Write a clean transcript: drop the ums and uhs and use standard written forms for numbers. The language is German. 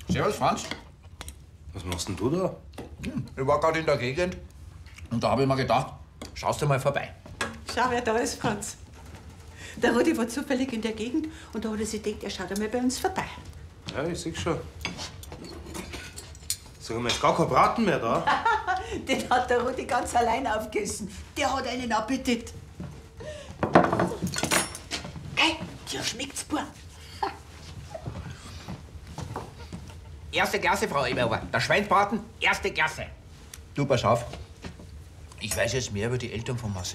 Servus, Franz. Was machst denn du da? Ich war gerade in der Gegend und da habe ich mir gedacht, schaust du mal vorbei. Schau, wer da ist, Franz. Der Rudi war zufällig in der Gegend und da hat er sich gedacht, er schaut einmal bei uns vorbei. Ja, ich sehe schon. Sag mal, ist gar kein Braten mehr da? Den hat der Rudi ganz allein aufgegessen. Der hat einen Appetit. Hey, dir schmeckt's, Bub. Erste Klasse, Frau Eberauer. Der Schweinsbraten, erste Klasse. Du, pass auf. Ich weiß jetzt mehr über die Eltern von Marcel.